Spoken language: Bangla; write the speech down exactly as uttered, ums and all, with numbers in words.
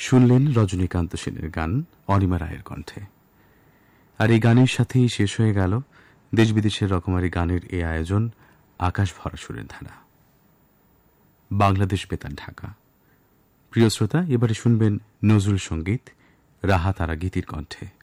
শুনলেন রজনীকান্ত সেনের গান অনিমা রায়ের কণ্ঠে। আর এই গানের সাথেই শেষ হয়ে গেল দেশ বিদেশের রকমারি গানের এ আয়োজন আকাশ ভরা সুরের ধারা, বাংলাদেশ বেতার ঢাকা। প্রিয় শ্রোতা, এবারে শুনবেন নজরুল সঙ্গীত রাহা তারা গীতির কণ্ঠে।